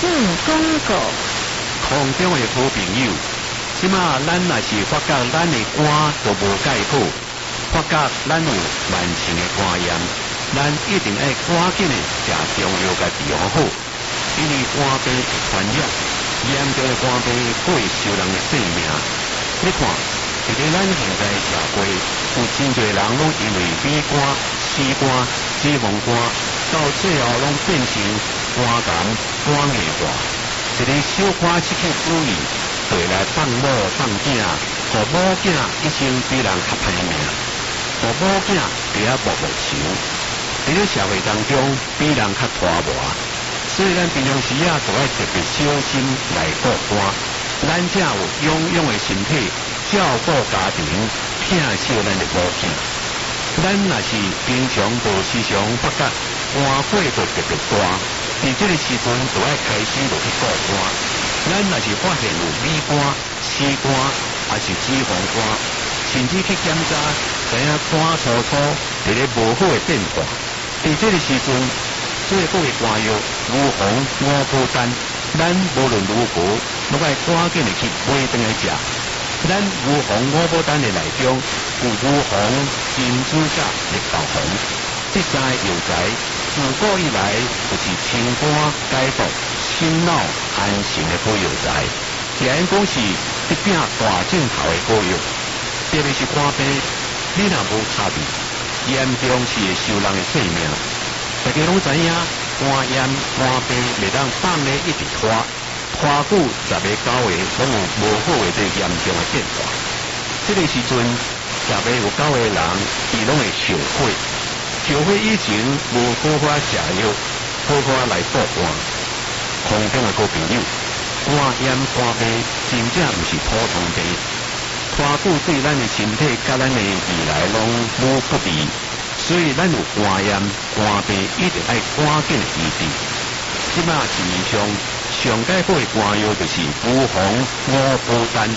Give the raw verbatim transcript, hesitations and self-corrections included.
进广告。 空中的好朋友，即马咱若是发觉咱的肝都无解好，发觉咱有慢性的肝炎，咱一定要赶紧的食中药甲治疗好，因为肝病会传染，严重的肝病会受人的性命。你看，伫咧咱现在社会，有真侪人拢因为乙肝、C肝、脂肪肝，到最后拢变成肝癌、肝硬化。一个小可失去主意，回来放某放囝，互某囝一生比人较歹命，互某囝比较无无想，伫咧社会当中比人较拖磨，所以咱平常时啊，都要特别小心来顾肝。咱才有臃肿的身体，照顾家庭，疼惜咱的某囝。咱若是平常无时常发觉肝火就特别大，伫这个时阵就要开始落去顾肝。咱若是发现有乙肝、C肝，还是脂肪肝，甚至去检查，知影肝粗粗伫咧无好的变化。伫这个时阵，最好的肝药乳红五宝丹，咱无论如何，都要赶紧的去买回来食。咱乳红五宝丹的内中有乳红、金珠甲、绿豆红，这三个药材自古以来就是清肝解毒、心脑安神的好药材，既然讲是一柄大正头的好药，特别是肝病，你若无插味，严重是会受人的性命。大家拢知影，肝炎、肝病袂当放咧一直拖。拖久十个九个，拢有无好的这严重的变化。这个时阵，十个有九个人，伊拢会烧火。烧火以前无好好食药，好好来补肝。空中的好朋友，肝炎肝病真正毋是普通病，拖久对咱的身体甲咱的未来拢无不利。所以咱有肝炎肝病，一定要赶紧医治。即马市面上上解好的肝药就是乳红五宝丹。